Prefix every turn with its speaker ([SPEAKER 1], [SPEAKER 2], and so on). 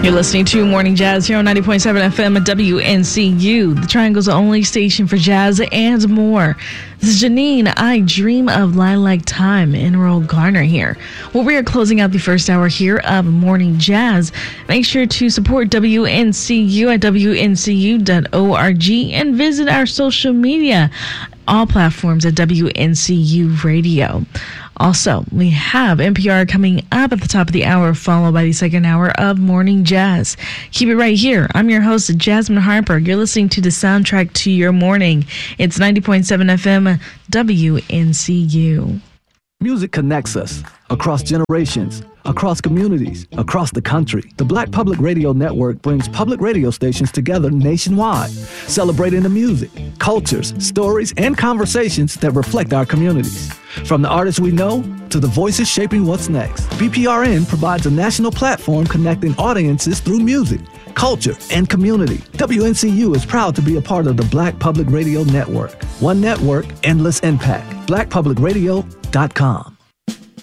[SPEAKER 1] You're listening to Morning Jazz here on 90.7 FM at WNCU, the Triangle's only station for jazz and more. This is Janine, I Dream of Lilac Time, and Earl Garner here. Well, we are closing out the first hour here of Morning Jazz. Make sure to support WNCU at WNCU.org and visit our social media, all platforms at WNCU Radio. Also, we have NPR coming up at the top of the hour, followed by the second hour of Morning Jazz. Keep it right here. I'm your host, Jasmine Harper. You're listening to the soundtrack to your morning. It's 90.7 FM, WNCU.
[SPEAKER 2] Music connects us across generations, across communities, across the country. The Black Public Radio Network brings public radio stations together nationwide, celebrating the music, cultures, stories, and conversations that reflect our communities. From the artists we know to the voices shaping what's next, BPRN provides a national platform connecting audiences through music, culture, and community. WNCU is proud to be a part of the Black Public Radio Network. One network, endless impact. BlackPublicRadio.com.